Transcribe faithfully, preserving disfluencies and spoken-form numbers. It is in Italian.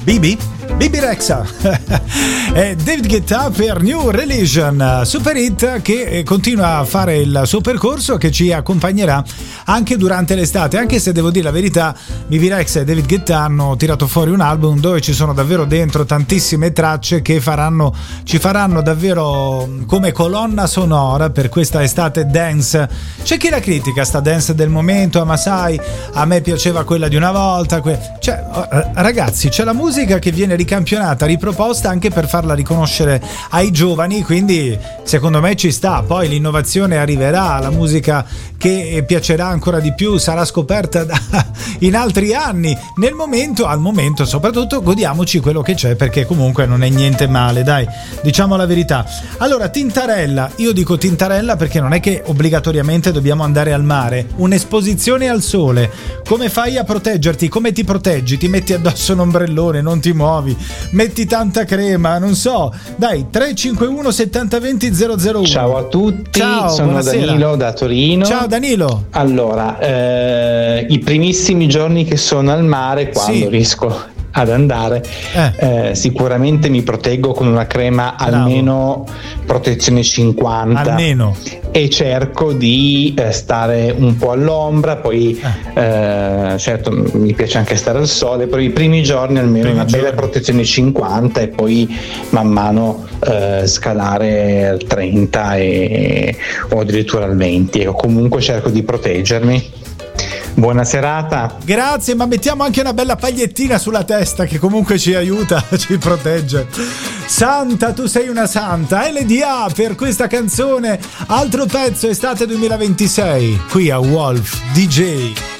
Bibi? Bibi Rexha. David Guetta per New Religion, super hit che continua a fare il suo percorso, che ci accompagnerà anche durante l'estate, anche se devo dire la verità, Bibi Rexha e David Guetta hanno tirato fuori un album dove ci sono davvero dentro tantissime tracce che faranno, ci faranno davvero come colonna sonora per questa estate dance. C'è chi la critica sta dance del momento, ma sai, a me piaceva quella di una volta, que- cioè ragazzi, c'è la musica che viene ricampionata, riproposta anche per farla riconoscere ai giovani, quindi secondo me ci sta. Poi l'innovazione arriverà, la musica che piacerà ancora di più sarà scoperta da, in altri anni. Nel momento, al momento soprattutto, godiamoci quello che c'è, perché comunque non è niente male, dai, diciamo la verità. Allora, Tintarella, io dico Tintarella perché non è che obbligatoriamente dobbiamo andare al mare, un'esposizione al sole, come fai a proteggerti, come ti proteggi? Ti metti addosso un ombrellone, non ti muovi, metti tanta crema, non so, dai, tre cinque uno settanta venti zero zero uno. Ciao a tutti. Ciao, sono buonasera. Danilo da Torino. Ciao Danilo. Allora, eh, i primissimi giorni che sono al mare, quando Sì. riesco ad andare, eh. Eh, sicuramente mi proteggo con una crema Bravo. almeno protezione cinquanta, Almeno. e cerco di eh, stare un po' all'ombra, poi eh. Eh, certo mi piace anche stare al sole, però i primi giorni almeno Primi una bella giorni. protezione cinquanta, e poi man mano eh, scalare al trenta e, o addirittura al venti. Ecco, comunque cerco di proteggermi. Buona serata. Grazie, ma mettiamo anche una bella pagliettina sulla testa che comunque ci aiuta, ci protegge. Santa, tu sei una santa. L D A per questa canzone, altro pezzo estate duemilaventisei, qui a Wolf D J.